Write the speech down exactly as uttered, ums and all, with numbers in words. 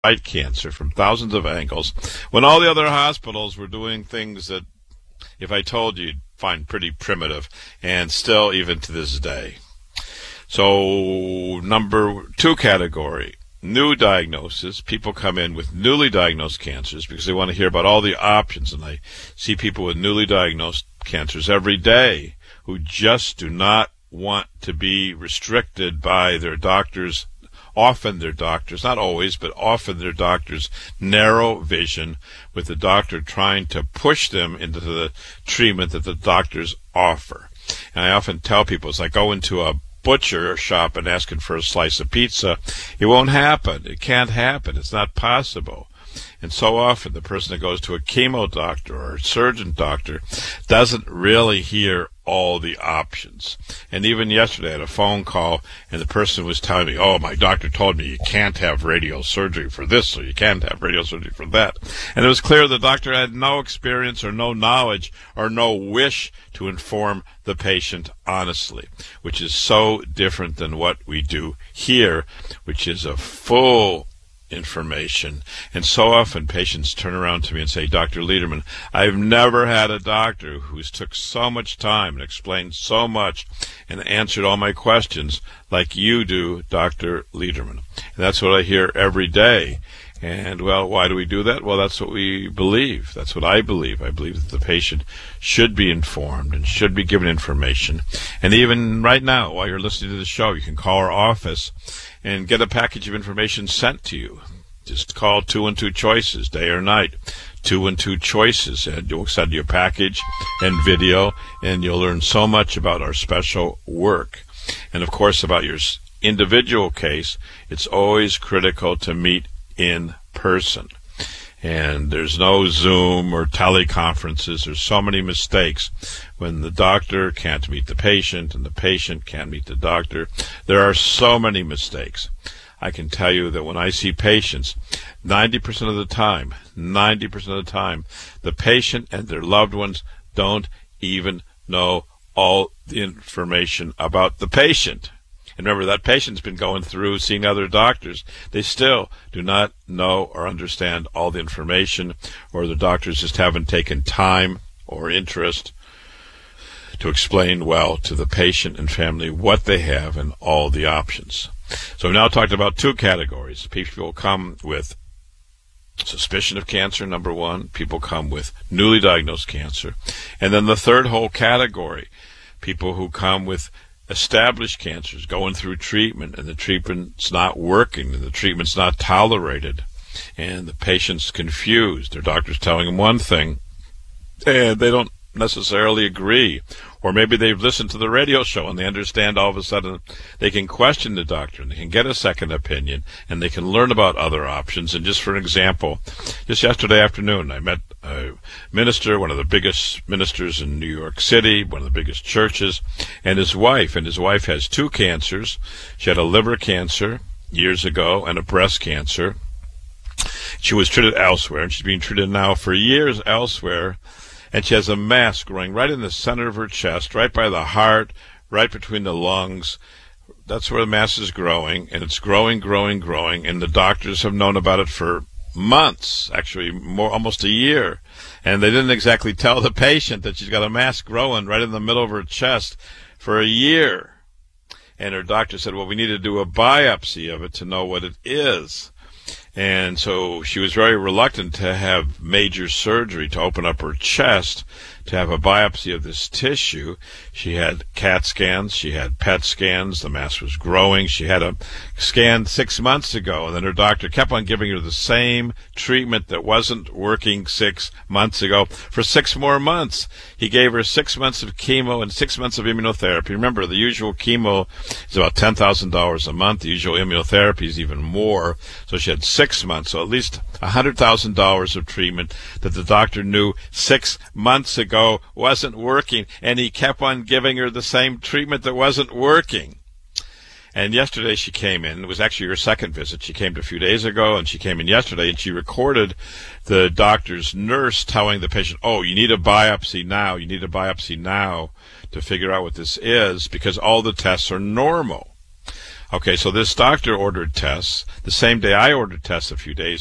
fight cancer from thousands of angles, when all the other hospitals were doing things that, if I told you, you'd find pretty primitive, and still even to this day. So, number two category, new diagnosis. People come in with newly diagnosed cancers because they want to hear about all the options, and I see people with newly diagnosed cancers every day who just do not want to be restricted by their doctors, often their doctors, not always, but often their doctors' narrow vision, with the doctor trying to push them into the treatment that the doctors offer. And I often tell people, it's like going to a butcher shop and asking for a slice of pizza. It won't happen. It can't happen. It's not possible. And so often the person that goes to a chemo doctor or a surgeon doctor doesn't really hear all the options. And even yesterday I had a phone call, and the person was telling me, oh, my doctor told me you can't have radial surgery for this, or you can't have radial surgery for that. And it was clear the doctor had no experience or no knowledge or no wish to inform the patient honestly, which is so different than what we do here, which is a full information. And so often patients turn around to me and say, Doctor Lederman, I've never had a doctor who's took so much time and explained so much and answered all my questions like you do, Doctor Lederman. And that's what I hear every day. And, well, why do we do that? Well, that's what we believe. That's what I believe. I believe that the patient should be informed and should be given information. And even right now, while you're listening to the show, you can call our office and get a package of information sent to you. Just call two and two choices, day or night. Two and two choices, and you'll send you a package and video, and you'll learn so much about our special work. And, of course, about your individual case, it's always critical to meet in person. And there's no Zoom or teleconferences. There's so many mistakes when the doctor can't meet the patient and the patient can't meet the doctor. There are so many mistakes. I can tell you that when I see patients, ninety percent of the time, ninety percent of the time, the patient and their loved ones don't even know all the information about the patient. And remember, that patient's been going through seeing other doctors. They still do not know or understand all the information, or the doctors just haven't taken time or interest to explain well to the patient and family what they have and all the options. So we've now talked about two categories. People come with suspicion of cancer, number one. People come with newly diagnosed cancer. And then the third whole category, people who come with established cancers, going through treatment, and the treatment's not working, and the treatment's not tolerated, and the patient's confused. Their doctor's telling them one thing, and they don't necessarily agree. Or maybe they've listened to the radio show and they understand all of a sudden they can question the doctor and they can get a second opinion and they can learn about other options. And just for an example, just yesterday afternoon I met a minister, one of the biggest ministers in New York City, one of the biggest churches, and his wife. And his wife has two cancers. She had a liver cancer years ago and a breast cancer. She was treated elsewhere, and she's being treated now for years elsewhere. And she has a mass growing right in the center of her chest, right by the heart, right between the lungs. That's where the mass is growing, and it's growing, growing, growing, and the doctors have known about it for months, actually more, almost a year. And they didn't exactly tell the patient that she's got a mass growing right in the middle of her chest for a year. And her doctor said, well, we need to do a biopsy of it to know what it is. And so she was very reluctant to have major surgery to open up her chest to have a biopsy of this tissue. She had CAT scans, she had P E T scans, the mass was growing. She had a scan six months ago, and then her doctor kept on giving her the same treatment that wasn't working six months ago for six more months. He gave her six months of chemo and six months of immunotherapy. Remember, the usual chemo is about ten thousand dollars a month. The usual immunotherapy is even more. So she had six months, so at least one hundred thousand dollars of treatment that the doctor knew six months ago wasn't working, and he kept on giving her the same treatment that wasn't working. And yesterday she came in. It was actually her second visit. She came a few days ago, and she came in yesterday, and she recorded the doctor's nurse telling the patient, oh, you need a biopsy now. You need a biopsy now to figure out what this is, because all the tests are normal. Okay, so this doctor ordered tests. The same day I ordered tests a few days